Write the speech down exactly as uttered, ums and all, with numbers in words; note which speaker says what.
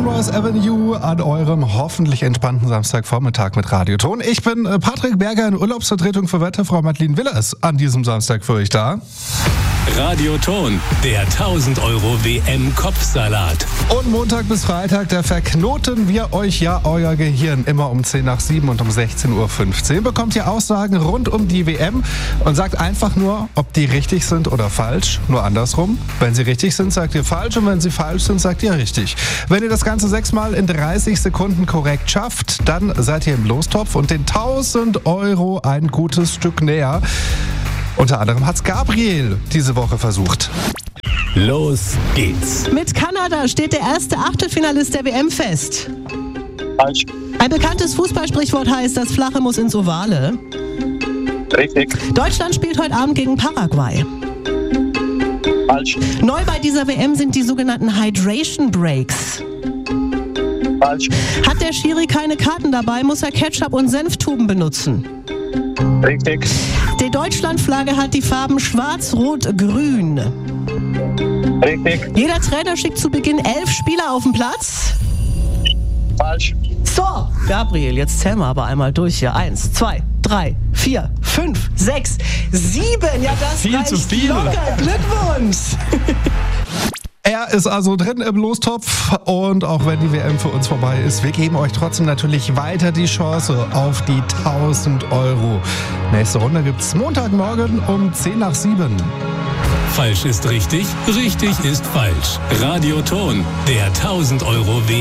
Speaker 1: Primrose Avenue an eurem hoffentlich entspannten Samstagvormittag mit Radioton. Ich bin äh, Patrick Berger in Urlaubsvertretung für Wetterfrau Madeleine Willers an diesem Samstag für euch da.
Speaker 2: Radioton, der tausend Euro W M-Kopfsalat.
Speaker 1: Und Montag bis Freitag, da verknoten wir euch ja euer Gehirn. Immer um zehn nach sieben und um sechzehn Uhr fünfzehn bekommt ihr Aussagen rund um die W M und sagt einfach nur, ob die richtig sind oder falsch. Nur andersrum. Wenn sie richtig sind, sagt ihr falsch und wenn sie falsch sind, sagt ihr richtig. Wenn ihr das Ganze sechsmal in dreißig Sekunden korrekt schafft, dann seid ihr im Lostopf und den tausend Euro ein gutes Stück näher. Unter anderem hat's Gabriel diese Woche versucht.
Speaker 2: Los geht's.
Speaker 3: Mit Kanada steht der erste Achtelfinalist der W M fest.
Speaker 4: Falsch.
Speaker 3: Ein bekanntes Fußballsprichwort heißt, das Flache muss ins Ovale.
Speaker 4: Richtig.
Speaker 3: Deutschland spielt heute Abend gegen Paraguay.
Speaker 4: Falsch.
Speaker 3: Neu bei dieser W M sind die sogenannten Hydration Breaks.
Speaker 4: Falsch.
Speaker 3: Hat der Schiri keine Karten dabei, muss er Ketchup und Senftuben benutzen.
Speaker 4: Richtig.
Speaker 3: Die Deutschlandflagge hat die Farben schwarz, rot, grün.
Speaker 4: Richtig.
Speaker 3: Jeder Trainer schickt zu Beginn elf Spieler auf den Platz.
Speaker 4: Falsch.
Speaker 3: So, Gabriel, jetzt zählen wir aber einmal durch hier. Eins, zwei, drei, vier, fünf, sechs, sieben. Ja, das
Speaker 1: Viel
Speaker 3: reicht
Speaker 1: zu viel.
Speaker 3: locker. Glückwunsch.
Speaker 1: Er ist also drin im Lostopf und auch wenn die W M für uns vorbei ist, wir geben euch trotzdem natürlich weiter die Chance auf die tausend Euro. Nächste Runde gibt's Montagmorgen um zehn nach sieben.
Speaker 2: Falsch ist richtig, richtig ist falsch. Radioton, der tausend Euro W M